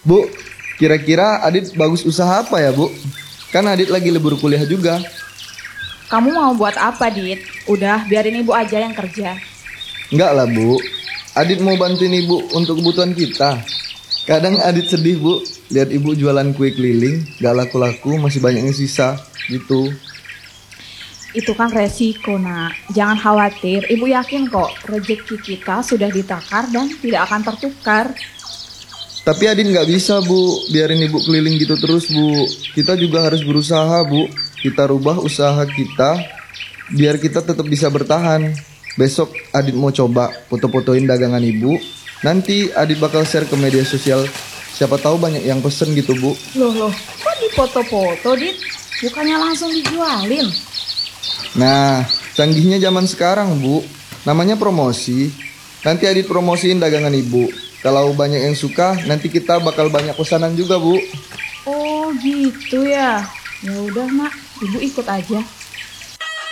Bu, kira-kira Adit bagus usaha apa ya, Bu? Kan Adit lagi libur kuliah juga. Kamu mau buat apa, Dit? Udah, biarin ibu aja yang kerja. Enggak lah, Bu. Adit mau bantuin ibu untuk kebutuhan kita. Kadang Adit sedih, Bu. Lihat ibu jualan kue keliling, gak laku-laku, masih banyak yang sisa. Gitu. Itu kan resiko, nak. Jangan khawatir, ibu yakin kok rezeki kita sudah ditakar dan tidak akan tertukar. Tapi Adit gak bisa, Bu. Biarin ibu keliling gitu terus, Bu. Kita juga harus berusaha, Bu. Kita rubah usaha kita biar kita tetap bisa bertahan. Besok Adit mau coba foto-fotoin dagangan ibu. Nanti Adit bakal share ke media sosial. Siapa tahu banyak yang pesen gitu, Bu. Loh, kok di foto-foto, Dit? Bukannya langsung dijualin? Nah, canggihnya zaman sekarang, Bu. Namanya promosi. Nanti Adit promosiin dagangan ibu. Kalau banyak yang suka, nanti kita bakal banyak pesanan juga, Bu. Oh, gitu ya. Ya udah, nak. Ibu ikut aja.